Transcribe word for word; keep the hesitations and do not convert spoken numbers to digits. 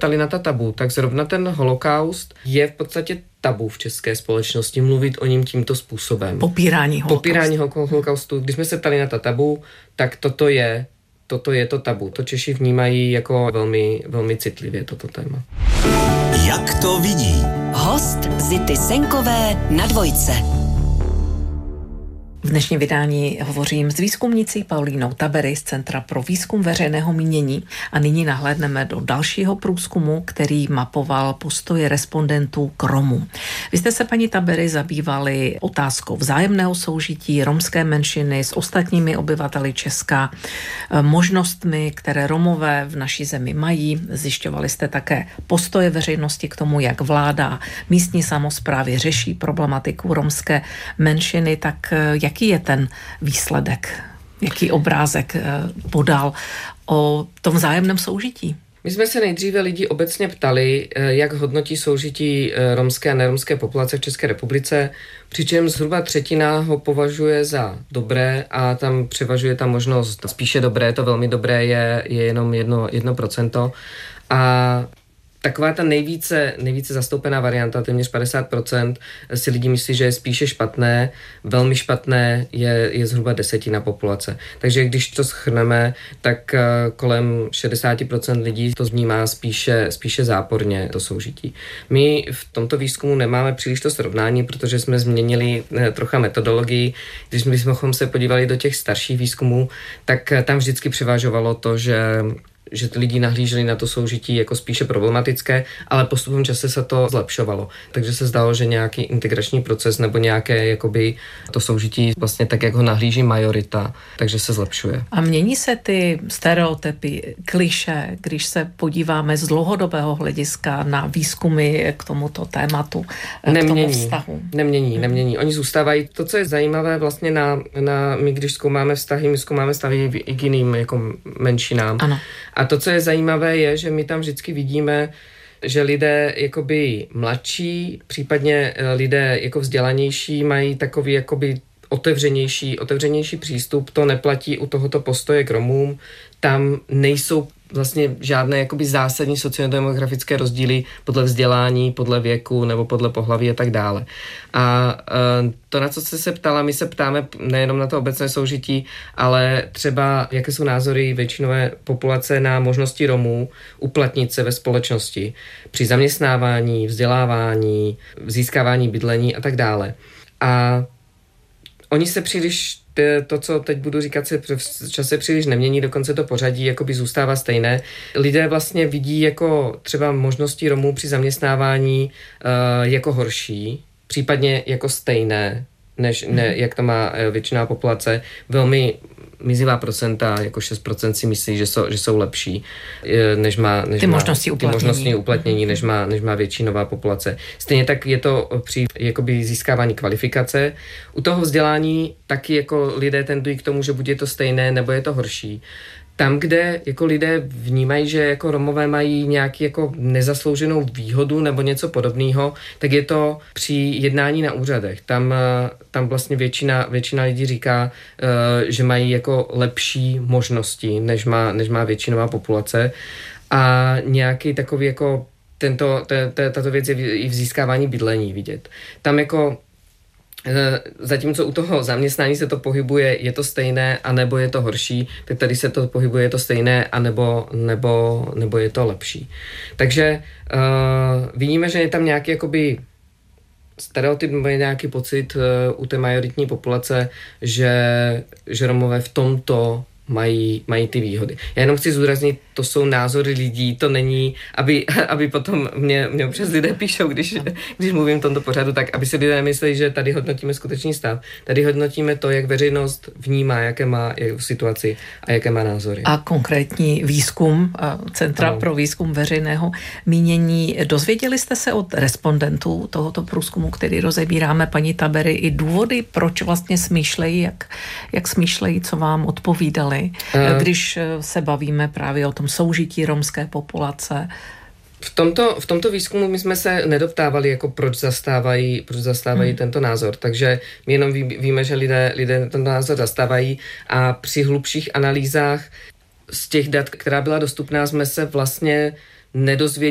ptali na ta tabu, tak zrovna ten holokaust je v podstatě tabu v české společnosti mluvit o ním tímto způsobem. Popírání holokaustu. Popírání holokaustu. Když jsme se ptali na ta tabu, tak toto je, toto je to tabu. To Češi vnímají jako velmi, velmi citlivě toto téma. Jak to vidí? Host Zity Senkové na Dvojce. V dnešním vydání hovořím s výzkumnicí Paulínou Tabery z Centra pro výzkum veřejného mínění a nyní nahlédneme do dalšího průzkumu, který mapoval postoje respondentů k Romům. Vy jste se, paní Tabery, zabývali otázkou vzájemného soužití romské menšiny s ostatními obyvateli Česka, možnostmi, které Romové v naší zemi mají. Zjišťovali jste také postoje veřejnosti k tomu, jak vláda místní samosprávy řeší problematiku romské menšiny, tak jak Jaký je ten výsledek? Jaký obrázek podal o tom vzájemném soužití? My jsme se nejdříve lidi obecně ptali, jak hodnotí soužití romské a neromské populace v České republice, přičemž zhruba třetina ho považuje za dobré a tam převažuje ta možnost spíše dobré, to velmi dobré je, je jenom jedno, jedno procento. A taková ta nejvíce, nejvíce zastoupená varianta, téměř padesát procent, si lidi myslí, že je spíše špatné, velmi špatné je, je zhruba desetina populace. Takže když to shrneme, tak kolem šedesát procent lidí to vnímá spíše, spíše záporně, to soužití. My v tomto výzkumu nemáme příliš to srovnání, protože jsme změnili trocha metodologii. Když my jsme se podívali do těch starších výzkumů, tak tam vždycky převažovalo to, že že ty lidi nahlíželi na to soužití jako spíše problematické, ale postupem čase se to zlepšovalo. Takže se zdálo, že nějaký integrační proces nebo nějaké jakoby to soužití vlastně tak, jak ho nahlíží majorita, takže se zlepšuje. A mění se ty stereotypy, klišé, když se podíváme z dlouhodobého hlediska na výzkumy k tomuto tématu, nemění, k tomu vztahu? Nemění, nemění. Oni zůstávají. To, co je zajímavé vlastně na, na my, když zkoumáme vztahy, my zkoumáme vztahy i k jiným jako menšinám. Ano. A to, co je zajímavé, je, že my tam vždycky vidíme, že lidé jakoby mladší, případně lidé jako vzdělanější mají takový jakoby otevřenější, otevřenější přístup. To neplatí u tohoto postoje k Romům. Tam nejsou vlastně žádné jakoby zásadní sociodemografické rozdíly podle vzdělání, podle věku nebo podle pohlaví a tak dále. A to, na co jste se ptala, my se ptáme nejenom na to obecné soužití, ale třeba jaké jsou názory většinové populace na možnosti Romů uplatnit se ve společnosti při zaměstnávání, vzdělávání, získávání bydlení a tak dále. A oni se příliš, to, co teď budu říkat, se v čase příliš nemění, dokonce to pořadí jakoby zůstává stejné. Lidé vlastně vidí jako třeba možnosti Romů při zaměstnávání uh, jako horší, případně jako stejné, než ne, jak to má většina populace. Velmi mizivá procenta, jako šest procent si myslí, že jsou, že jsou lepší, než má, než ty, má možnosti ty možnosti uplatnění, než má, než má většinová populace. Stejně tak je to při jakoby získávání kvalifikace. U toho vzdělání taky jako lidé tendují k tomu, že buď je to stejné, nebo je to horší. Tam, kde jako lidé vnímají, že jako Romové mají nějaký jako nezaslouženou výhodu nebo něco podobného, tak je to při jednání na úřadech. Tam, tam vlastně většina, většina lidí říká, že mají jako lepší možnosti, než má, než má většinová populace. A nějaký takový jako tento, tato věc je i v získávání bydlení vidět. Tam jako zatímco u toho zaměstnání se to pohybuje, je to stejné, anebo je to horší, tak tady se to pohybuje, je to stejné, anebo, nebo, nebo je to lepší. Takže uh, vidíme, že je tam nějaký jakoby stereotyp nebo je nějaký pocit uh, u té majoritní populace, že, že Romové v tomto mají, mají ty výhody. Já jenom chci zdůraznit, to jsou názory lidí, to není, aby, aby potom mě, mě občas lidé píšou, když, když mluvím v tomto pořadu, tak aby si lidé mysleli, že tady hodnotíme skutečný stav. Tady hodnotíme to, jak veřejnost vnímá, jaké má situaci a jaké má názory. A konkrétní výzkum Centra ano. pro výzkum veřejného mínění. Dozvěděli jste se od respondentů tohoto průzkumu, který rozebíráme, paní Tabery, i důvody, proč vlastně smýšlejí, jak, jak smýšlejí, co vám odpovídali, uh. když se bavíme právě o tom soužití romské populace? V tomto, v tomto výzkumu my jsme se nedoptávali, jako proč zastávají, proč zastávají hmm. tento názor. Takže my jenom ví, víme, že lidé, lidé tento názor zastávají a při hlubších analýzách z těch dat, která byla dostupná, jsme se vlastně nedozvěděli